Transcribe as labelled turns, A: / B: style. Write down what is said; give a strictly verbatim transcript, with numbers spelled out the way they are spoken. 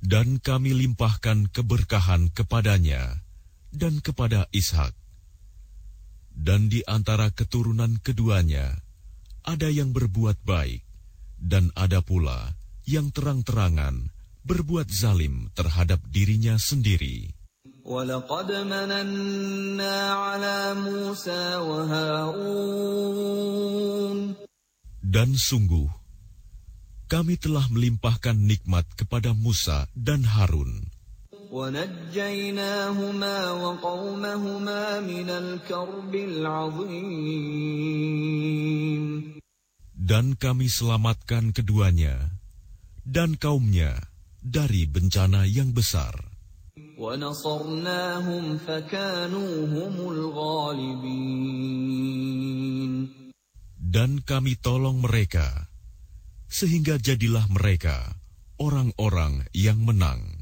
A: Dan kami limpahkan keberkahan kepadanya dan kepada Ishak. Dan di antara keturunan keduanya ada yang berbuat baik, dan ada pula yang terang-terangan berbuat zalim terhadap dirinya sendiri.
B: وَلَقَدْ مَنَنَّا عَلَى مُوسَى وَهَارُونَ
A: Dan sungguh, kami telah melimpahkan nikmat kepada Musa dan Harun.
B: وَنَجَّيْنَاهُمَا وَقَوْمَهُمَا مِنَ الْكَرْبِ الْعَظِيمِ
A: Dan kami selamatkan keduanya dan kaumnya dari bencana yang besar.
B: وَنَصَرْنَاهُمْ فَكَانُوا هُمُ الْغَالِبِينَ
A: Dan kami tolong mereka, sehingga jadilah mereka orang-orang yang menang.